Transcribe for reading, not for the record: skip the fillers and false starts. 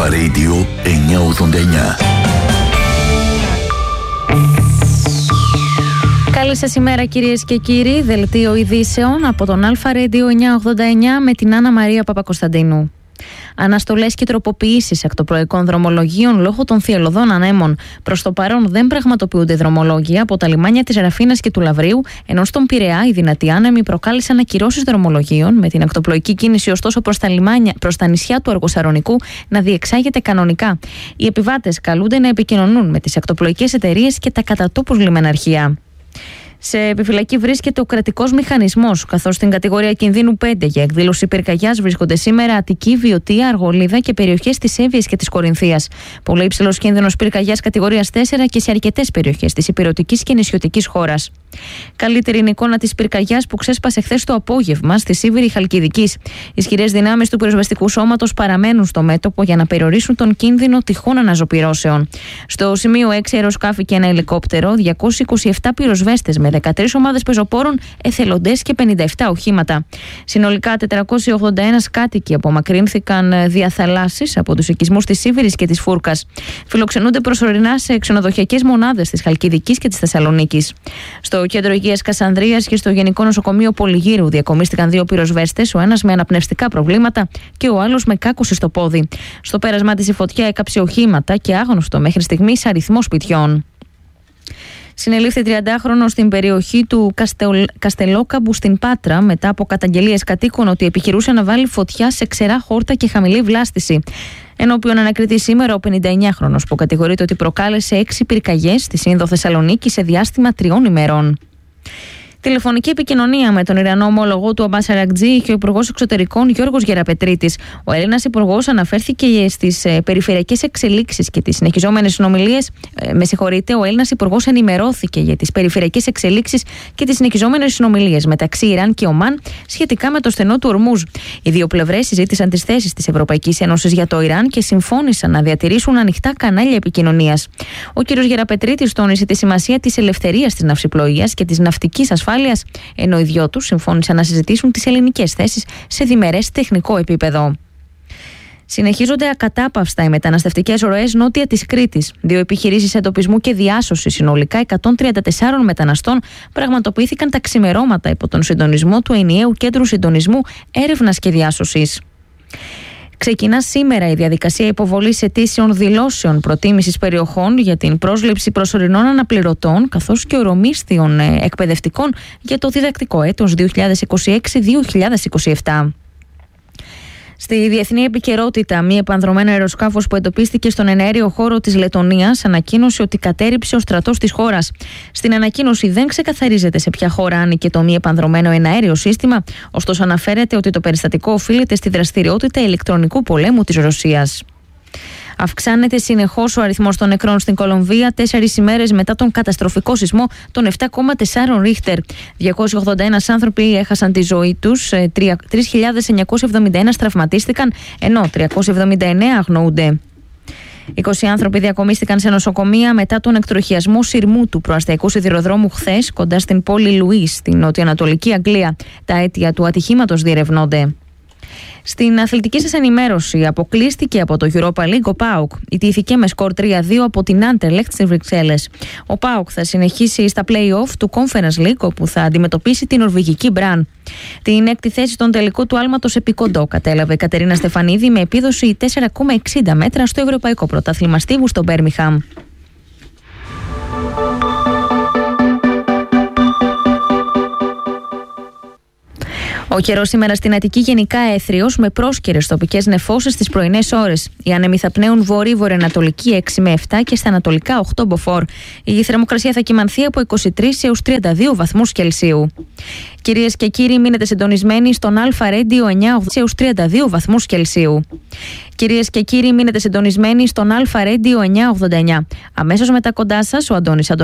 Αλφα Radio 989. Καλή σας ημέρα κυρίες και κύριοι, δελτίο ειδήσεων από τον Αλφα Radio 989 με την Άννα Μαρία Παπακοσταντίνου. Αναστολές και τροποποιήσεις ακτοπλοϊκών δρομολογίων λόγω των θυελλωδών ανέμων. Προς το παρόν δεν πραγματοποιούνται δρομολόγια από τα λιμάνια της Ραφίνας και του Λαβρίου, ενώ στον Πειραιά οι δυνατοί άνεμοι προκάλεσαν ακυρώσεις δρομολογίων, με την ακτοπλοϊκή κίνηση ωστόσο προς τα νησιά του Αργοσαρονικού να διεξάγεται κανονικά. Οι επιβάτες καλούνται να επικοινωνούν με τις ακτοπλοϊκές εταιρείες και τα κατά τόπους λιμεναρχεία. Σε επιφυλακή βρίσκεται ο κρατικός μηχανισμός, καθώς στην κατηγορία κινδύνου 5 για εκδήλωση πυρκαγιάς βρίσκονται σήμερα Αττική, Βιωτία, Αργολίδα και περιοχές της Εύβοιας και της Κορινθίας. Πολύ υψηλός κίνδυνος πυρκαγιάς κατηγορίας 4 και σε αρκετές περιοχές της ηπειρωτικής και νησιωτικής χώρας. Καλύτερη είναι η εικόνα της πυρκαγιάς που ξέσπασε χθες το απόγευμα στη Σίβηρη Χαλκιδικής. Ισχυρές δυνάμεις του πυροσβεστικού σώματος παραμένουν στο μέτωπο για να περιορίσουν τον κίνδυνο τυχών αναζωπυρώσεων. Στο σημείο 6 αεροσκάφη και ένα ελικόπτερο, 227 πυροσβέστες με 13 ομάδες πεζοπόρων, εθελοντές και 57 οχήματα. Συνολικά 481 κάτοικοι απομακρύνθηκαν διαθαλάσσης από τους οικισμούς της Σίβηρης και της Φούρκας. Φιλοξενούνται προσωρινά σε ξενοδοχειακές μονάδες της Χαλκιδικής και της Θεσσαλονίκης. Στο κέντρο υγείας Κασανδρίας και στο Γενικό Νοσοκομείο Πολυγύρου διακομίστηκαν 2 πυροσβέστες, ο ένας με αναπνευστικά προβλήματα και ο άλλος με κάκωση στο πόδι. Στο πέρασμά της η φωτιά έκαψε οχήματα και άγνωστο μέχρι στιγμής αριθμό σπιτιών. Συνελήφθη 30χρονος στην περιοχή του Καστελόκαμπου στην Πάτρα μετά από καταγγελίες κατοίκων ότι επιχειρούσε να βάλει φωτιά σε ξερά χόρτα και χαμηλή βλάστηση. Ενώπιον ανακριτεί σήμερα ο 59χρονος που κατηγορείται ότι προκάλεσε 6 πυρκαγιές στη Σύνδο Θεσσαλονίκη σε διάστημα 3 ημερών. Τηλεφωνική επικοινωνία με τον Ιρανό ομόλογο του Αμπάς Αρακτζή είχε ο Υπουργός Εξωτερικών Γιώργος Γεραπετρίτης. Ο Έλληνας Υπουργός αναφέρθηκε στις περιφερειακές εξελίξεις και τις συνεχιζόμενες συνομιλίες. Ο Έλληνας Υπουργός ενημερώθηκε για τις περιφερειακές εξελίξεις και τις συνεχιζόμενες συνομιλίες μεταξύ Ιράν και Ομάν σχετικά με το στενό του Ορμούζ. Οι δύο πλευρές συζήτησαν τις θέσεις της Ευρωπαϊκής Ένωσης για το Ιράν και συμφώνησαν να διατηρήσουν ανοιχτά κανάλια επικοινωνίας. Ο κ. Γεραπετρίτης τόνισε τη σημασία της ελευθερίας της ναυσιπλοείας και της ναυτικής ασφάλειας, ενώ οι δυο τους συμφώνησαν να συζητήσουν τις ελληνικές θέσεις σε διμερές τεχνικό επίπεδο. Συνεχίζονται ακατάπαυστα οι μεταναστευτικές ροές νότια της Κρήτης. 2 επιχειρήσεις εντοπισμού και διάσωσης συνολικά 134 μεταναστών πραγματοποιήθηκαν τα ξημερώματα υπό τον συντονισμό του Ενιαίου Κέντρου Συντονισμού Έρευνας και Διάσωσης. Ξεκινά σήμερα η διαδικασία υποβολής αιτήσεων δηλώσεων προτίμησης περιοχών για την πρόσληψη προσωρινών αναπληρωτών καθώς και ορομίσθιων εκπαιδευτικών για το διδακτικό έτος 2026-2027. Στη διεθνή επικαιρότητα, μη επανδρωμένο αεροσκάφος που εντοπίστηκε στον εναέριο χώρο της Λετονίας ανακοίνωσε ότι κατέρριψε ο στρατός της χώρας. Στην ανακοίνωση δεν ξεκαθαρίζεται σε ποια χώρα άνοικε το μη επανδρωμένο εναέριο σύστημα, ωστόσο αναφέρεται ότι το περιστατικό οφείλεται στη δραστηριότητα ηλεκτρονικού πολέμου της Ρωσίας. Αυξάνεται συνεχώς ο αριθμός των νεκρών στην Κολομβία 4 ημέρες μετά τον καταστροφικό σεισμό των 7,4 Ρίχτερ. 281 άνθρωποι έχασαν τη ζωή τους, 3.971 τραυματίστηκαν, ενώ 379 αγνοούνται. 20 άνθρωποι διακομίστηκαν σε νοσοκομεία μετά τον εκτροχιασμό σειρμού του προαστιακού σιδηροδρόμου χθες κοντά στην πόλη Λουίς, στην νοτιοανατολική Αγγλία. Τα αίτια του ατυχήματος διερευνώνται. Στην αθλητική σας ενημέρωση, αποκλείστηκε από το Europa League ο ΠΑΟΚ. Ιτήθηκε με σκορ 3-2 από την Άντερλεχτ στις Βρυξέλλες. Ο ΠΑΟΚ θα συνεχίσει στα play-off του Conference League, όπου θα αντιμετωπίσει την νορβηγική Μπραν. Την έκτη θέση στον τελικό του άλματος επί κοντό κατέλαβε η Κατερίνα Στεφανίδη με επίδοση 4,60 μέτρα στο Ευρωπαϊκό Πρωτάθλημα Στίβου στο Μπέρμιχαμ. Ο καιρός σήμερα στην Αττική γενικά έθριος με πρόσκαιρες τοπικές νεφώσεις τις πρωινές ώρες. Οι άνεμοι θα πνέουν βορρή-βορειοανατολική 6 με 7 και στα ανατολικά 8 μποφόρ. Η θερμοκρασία θα κυμανθεί από 23 έως 32 βαθμούς Κελσίου. Κυρίες και κύριοι, μείνετε συντονισμένοι στον Αλφα Radio 9 έως 32 βαθμούς Κελσίου. Κυρίες και κύριοι, μείνετε συντονισμένοι στον Αλφα Radio 989. Αμέσως μετά κοντά σας ο Αντώνης